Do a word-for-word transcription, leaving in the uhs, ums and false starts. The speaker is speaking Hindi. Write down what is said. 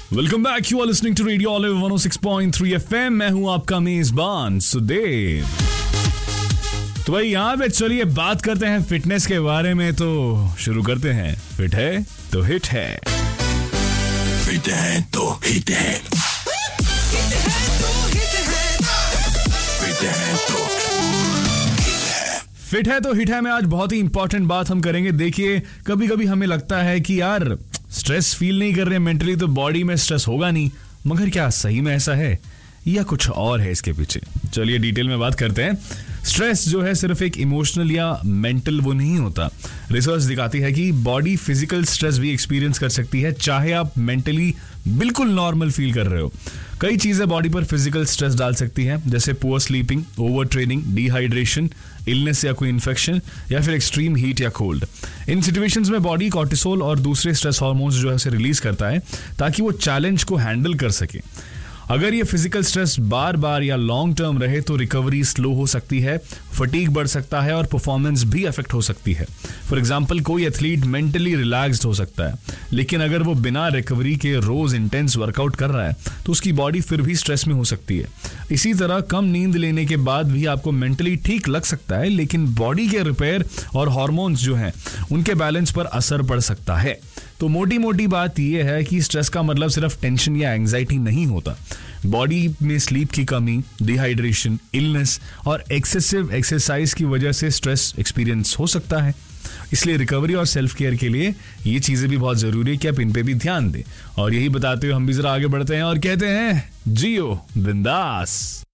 Welcome back, you are listening to radio olive one O six point three FM. मैं हूं आपका मेजबान सुदेव। तो भाई यहाँ पे चलिए बात करते हैं फिटनेस के बारे में। तो शुरू करते हैं। फिट है तो हिट है, फिट है तो हिट है, फिट है तो हिट है। फिट है तो हिट है में आज बहुत ही इंपॉर्टेंट बात हम करेंगे। देखिए, कभी कभी हमें लगता है कि यार स्ट्रेस फील नहीं कर रहे मेंटली तो बॉडी में स्ट्रेस होगा नहीं, मगर क्या सही में ऐसा है या कुछ और है इसके पीछे? चलिए डिटेल में बात करते हैं। स्ट्रेस जो है सिर्फ एक इमोशनल या मेंटल वो नहीं होता। रिसर्च दिखाती है कि बॉडी फिजिकल स्ट्रेस भी एक्सपीरियंस कर सकती है, चाहे आप मेंटली बिल्कुल नॉर्मल फील कर रहे हो। कई चीजें बॉडी पर फिजिकल स्ट्रेस डाल सकती हैं, जैसे poor sleeping, over training, dehydration, illness या कोई इन्फेक्शन, या फिर एक्सट्रीम हीट या कोल्ड। इन सिचुएशंस में बॉडी कॉर्टिसोल और दूसरे स्ट्रेस हार्मोन्स जो है उसे रिलीज करता है ताकि वो चैलेंज को हैंडल कर सके। अगर ये फिजिकल स्ट्रेस बार बार या लॉन्ग टर्म रहे तो रिकवरी स्लो हो सकती है, फटीग बढ़ सकता है और परफॉर्मेंस भी अफेक्ट हो सकती है। फॉर एग्जांपल, कोई एथलीट मेंटली रिलैक्स्ड हो सकता है, लेकिन अगर वो बिना रिकवरी के रोज इंटेंस वर्कआउट कर रहा है तो उसकी बॉडी फिर भी स्ट्रेस में हो सकती है। इसी तरह कम नींद लेने के बाद भी आपको मेंटली ठीक लग सकता है, लेकिन बॉडी के रिपेयर और हार्मोन्स जो हैं उनके बैलेंस पर असर पड़ सकता है। तो मोटी मोटी बात यह है कि स्ट्रेस का मतलब सिर्फ टेंशन या एंजाइटी नहीं होता। बॉडी में स्लीप की कमी, डिहाइड्रेशन, इलनेस और एक्सेसिव एक्सरसाइज की वजह से स्ट्रेस एक्सपीरियंस हो सकता है। इसलिए रिकवरी और सेल्फ केयर के लिए ये चीजें भी बहुत जरूरी है कि आप इन पे भी ध्यान दें। और यही बताते हुए हम भी जरा आगे बढ़ते हैं और कहते हैं जियो बिंदास।